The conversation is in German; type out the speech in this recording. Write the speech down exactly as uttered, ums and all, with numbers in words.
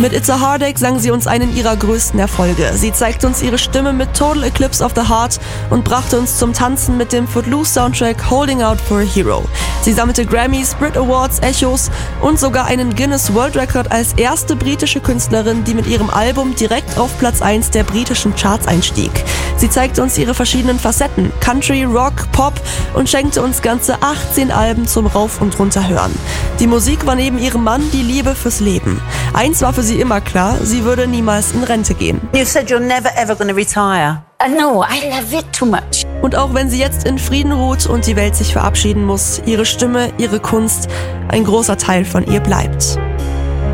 Mit It's a Heartache sang sie uns einen ihrer größten Erfolge. Sie zeigte uns ihre Stimme mit Total Eclipse of the Heart und brachte uns zum Tanzen mit dem Footloose-Soundtrack Holding Out for a Hero. Sie sammelte Grammys, Brit Awards, Echos und sogar einen Guinness World Record als erste britische Künstlerin, die mit ihrem Album direkt auf Platz eins der britischen Charts einstieg. Sie zeigte uns ihre verschiedenen Facetten, Country, Rock, Pop und schenkte uns ganze achtzehn Alben zum Rauf- und Runterhören. Die Musik war neben ihrem Mann die Liebe fürs Leben. Eins war für sie immer klar, sie würde niemals in Rente gehen. You said you're never ever going to retire. Uh, no, I love it too much. Und auch wenn sie jetzt in Frieden ruht und die Welt sich verabschieden muss, ihre Stimme, ihre Kunst, ein großer Teil von ihr bleibt.